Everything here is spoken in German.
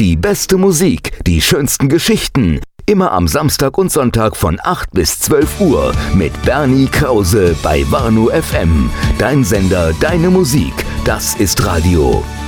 Die beste Musik, die schönsten Geschichten. Immer am Samstag und Sonntag von 8 bis 12 Uhr mit Bernie Krause bei Warnow FM. Dein Sender, deine Musik. Das ist Radio.